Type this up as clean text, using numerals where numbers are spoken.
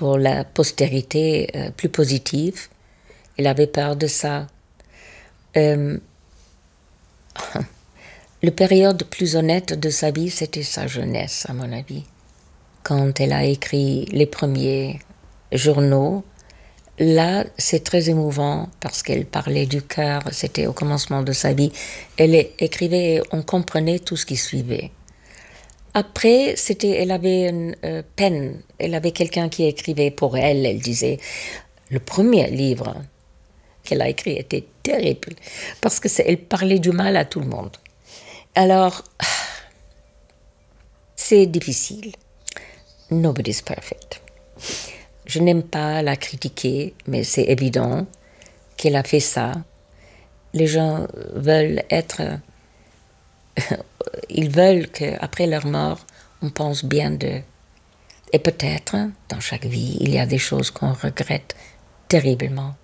pour la postérité plus positive. Il avait peur de ça. Le période plus honnête de sa vie, c'était sa jeunesse, à mon avis. Quand elle a écrit les premiers journaux, là, c'est très émouvant parce qu'elle parlait du cœur, c'était au commencement de sa vie. Elle écrivait et on comprenait tout ce qui suivait. Après, elle avait une peine, elle avait quelqu'un qui écrivait pour elle, elle disait, le premier livre qu'elle a écrit était terrible parce que elle parlait du mal à tout le monde. Alors, c'est difficile. Nobody's perfect. Je n'aime pas la critiquer, mais c'est évident qu'elle a fait ça. Les gens veulent être... ils veulent qu'après leur mort, on pense bien d'eux. Et peut-être, dans chaque vie, il y a des choses qu'on regrette terriblement.